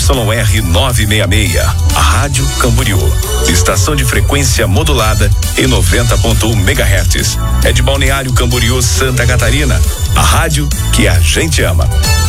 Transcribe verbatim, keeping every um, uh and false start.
R novecentos e sessenta e seis, a Rádio Camboriú. Estação de frequência modulada em noventa ponto um megahertz. É de Balneário Camboriú, Santa Catarina. A rádio que a gente ama.